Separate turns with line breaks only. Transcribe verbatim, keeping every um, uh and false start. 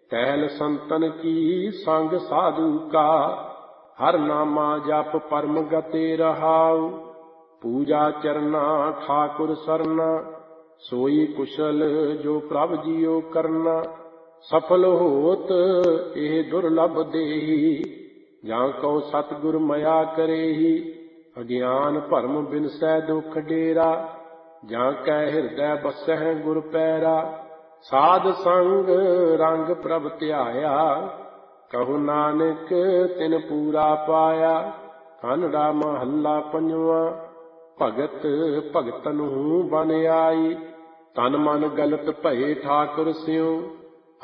टहल संतन की संग साधु का, हर नामा जप परम गते रहाउ। पूजा चरना ठाकुर सरना, सोई कुशल जो प्रभ जियो करना। सफल होत एह दुर्लभ देही, जां को सतगुर मया करेही। अज्ञान भरम बिनसै दुख डेरा, जां कै हृदय बसै गुर पैरा। साध संग रंग प्रभ ध्याया, कहु नानक तिन पूरा पाया। कानड़ा महला पंजवा, भगत भगतन बन आई। तन मन गलत भये ठाकुर स्यों,